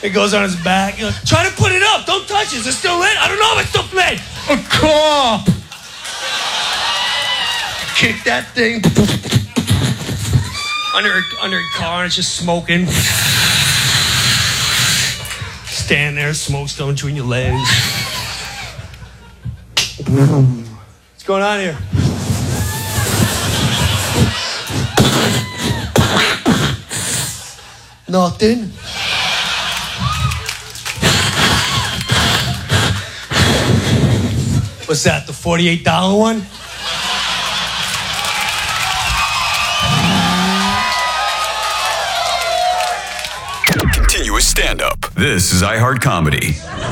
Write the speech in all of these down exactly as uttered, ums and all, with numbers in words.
It goes on his back. You're like, try to put it up. Don't touch it. Is it still lit? I don't know if it's still lit. A cop. Kick that thing. Under, under a car, and it's just smoking. Stand there, smoke still between your legs. What's going on here? Nothing. What's that, the forty-eight dollar one? Continuous stand-up. This is iHeart Comedy.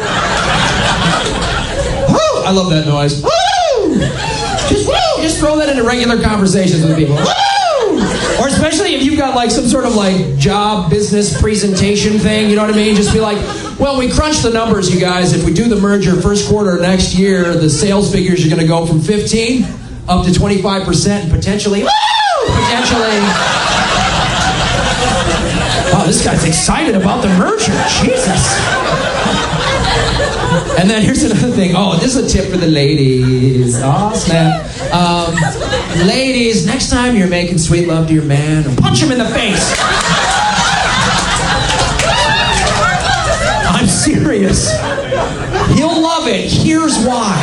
Woo! I love that noise. Woo! Just woo! Just throw that into regular conversations with people. Woo! Or especially if you've got like some sort of like job, business presentation thing, you know what I mean? Just be like, well, we crunched the numbers, you guys. If we do the merger first quarter next year, the sales figures are going to go from fifteen up to twenty-five percent and potentially, woo! Potentially. Oh, this guy's excited about the merger. Jesus. And then here's another thing. Oh, this is a tip for the ladies. Oh, snap. Um, ladies, next time you're making sweet love to your man, punch him in the face. I'm serious. He'll love it. Here's why.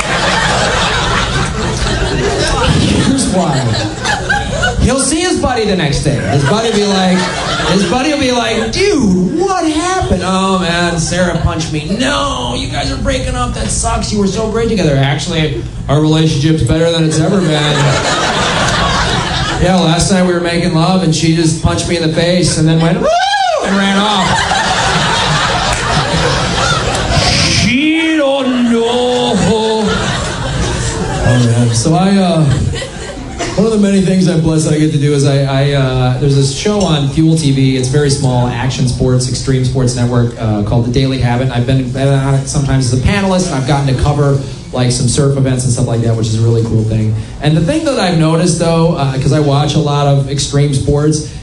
Here's why. He'll see his buddy the next day. His buddy will be like, his buddy will be like, dude, what happened? Oh man, Sarah punched me. No, you guys are breaking up. That sucks. You were so great together. Actually, our relationship's better than it's ever been. Yeah, last night we were making love and she just punched me in the face and then went, woo! And ran off. She don't know. Oh man, so I, uh, one of the many things I'm blessed that I get to do is I, I uh, there's this show on Fuel T V. It's very small, action sports, extreme sports network uh, called The Daily Habit. I've been, been on it sometimes as a panelist, and I've gotten to cover like some surf events and stuff like that, which is a really cool thing. And the thing that I've noticed though, because uh, I watch a lot of extreme sports,